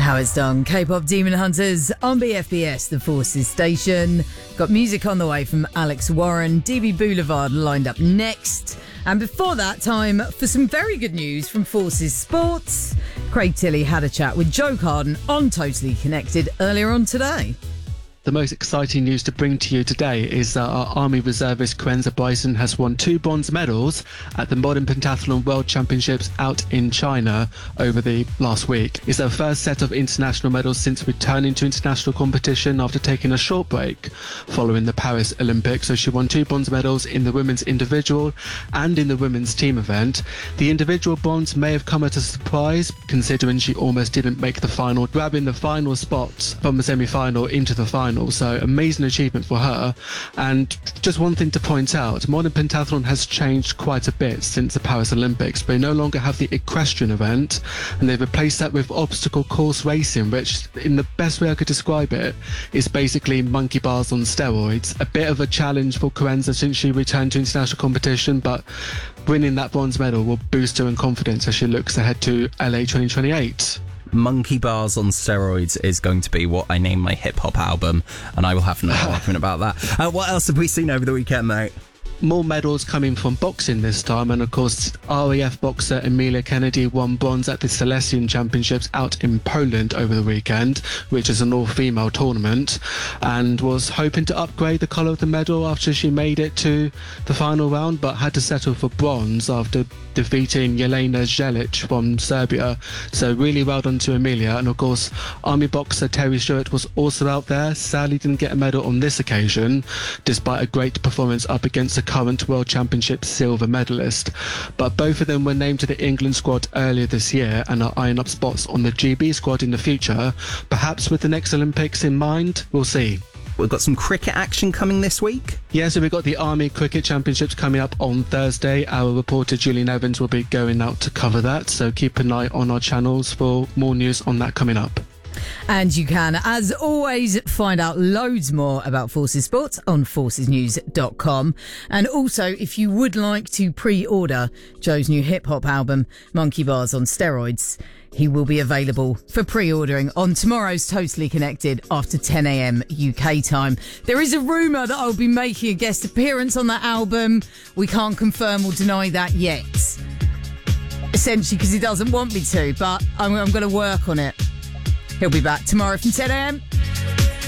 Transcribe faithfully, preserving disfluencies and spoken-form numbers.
How it's done. K-pop Demon Hunters on B F B S, the Forces station. Got music on the way from Alex Warren. D B Boulevard lined up next. And before that, time for some very good news from Forces Sports. Craig Tilley had a chat with Joe Carden on Totally Connected earlier on today. The most exciting news to bring to you today is that our Army reservist Quenza Bryson has won two bronze medals at the Modern Pentathlon World Championships out in China over the last week. It's her first set of international medals since returning to international competition after taking a short break following the Paris Olympics. So she won two bronze medals in the women's individual and in the women's team event. The individual bronze may have come at a surprise considering she almost didn't make the final, grabbing the final spot from the semi-final into the final. So amazing achievement for her. And just one thing to point out, modern pentathlon has changed quite a bit since the Paris Olympics. They no longer have the equestrian event, and they've replaced that with obstacle course racing, which in the best way I could describe it is basically monkey bars on steroids. A bit of a challenge for Quenza since she returned to international competition, but winning that bronze medal will boost her in confidence as she looks ahead to L A twenty twenty-eight. Monkey Bars on Steroids is going to be what I name my hip-hop album, and I will have no argument about that. Uh, what else have we seen over the weekend, mate? More medals coming from boxing this time, and of course R A F boxer Emilia Kennedy won bronze at the Silesian Championships out in Poland over the weekend, which is an all-female tournament, and was hoping to upgrade the colour of the medal after she made it to the final round, but had to settle for bronze after defeating Jelena Jelic from Serbia. So really well done to Emilia. And of course Army boxer Terry Stewart was also out there, sadly didn't get a medal on this occasion despite a great performance up against the current World Championship silver medalist. But both of them were named to the England squad earlier this year and are eyeing up spots on the G B squad in the future, perhaps with the next Olympics in mind. We'll see. We've got some cricket action coming this week. Yeah, so we've got the Army Cricket Championships coming up on Thursday. Our reporter Julian Evans will be going out to cover that, so keep an eye on our channels for more news on that coming up. And you can, as always, find out loads more about Forces Sports on forces news dot com. And also, if you would like to pre-order Joe's new hip-hop album, Monkey Bars on Steroids, he will be available for pre-ordering on tomorrow's Totally Connected after ten a.m. U K time. There is a rumour that I'll be making a guest appearance on that album. We can't confirm or deny that yet. Essentially because he doesn't want me to, but I'm, I'm going to work on it. He'll be back tomorrow from ten a.m.